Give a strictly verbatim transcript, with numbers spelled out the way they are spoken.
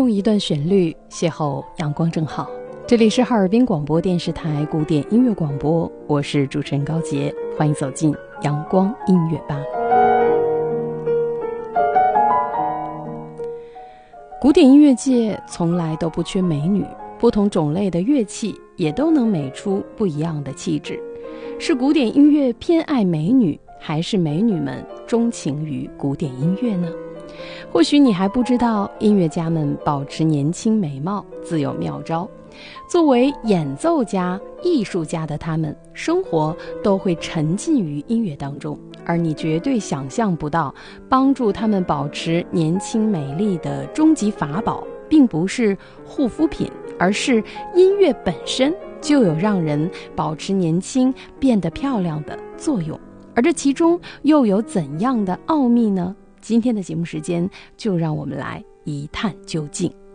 用一段旋律邂逅阳光正好。这里是哈尔滨广播电视台古典音乐广播，我是主持人高洁，欢迎走进阳光音乐吧。古典音乐界从来都不缺美女，不同种类的乐器也都能美出不一样的气质。是古典音乐偏爱美女，还是美女们钟情于古典音乐呢？或许你还不知道，音乐家们保持年轻美貌自有妙招。作为演奏家、艺术家的他们，生活都会沉浸于音乐当中，而你绝对想象不到，帮助他们保持年轻美丽的终极法宝，并不是护肤品，而是音乐本身就有让人保持年轻、变得漂亮的作用。而这其中又有怎样的奥秘呢？今天的节目时间，就让我们来一探究竟。